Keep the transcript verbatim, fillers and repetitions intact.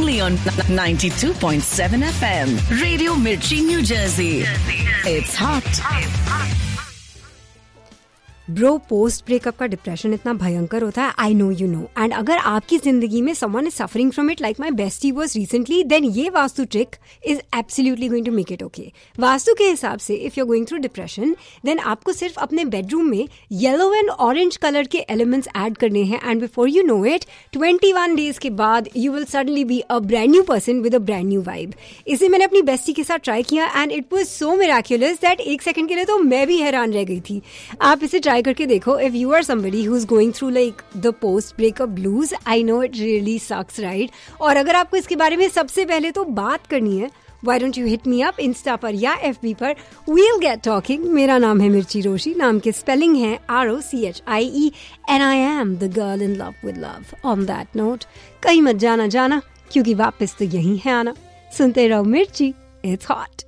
only on ninety-two point seven F M. Radio Mirchi, New Jersey. It's hot. Bro, post breakup का depression इतना भयंकर होता है. I know you know. And अगर आपकी जिंदगी में someone is suffering from it like my bestie was recently, then ये vastu trick is absolutely going to make it okay. Vastu के हिसाब से if you are going through depression, then आपको सिर्फ अपने बेडरूम में येलो एंड ऑरेंज कलर के elements add करने हैं. And before you know it, twenty one days के बाद you will suddenly be a brand new person with a brand new vibe. इसे मैंने अपनी बेस्टी के साथ ट्राई किया and it was so Miraculous that एक सेकंड के लिए तो मैं भी हैरान रह गई थी. आप इसे ट्राई करके देखो. If you are somebody who is going through like the post breakup blues, I know it really sucks, right? और अगर आपको इसके बारे में सबसे पहले तो बात करनी है, why don't you hit me up Insta पर या एफ बी पर. we'll get talking. मेरा नाम है मिर्ची रोशी. नाम के स्पेलिंग है R O C H I E and I am the girl in love with love. On that note, कहीं मत जाना जाना, क्योंकि वापस तो यही है आना. सुनते रहो मिर्ची. It's hot.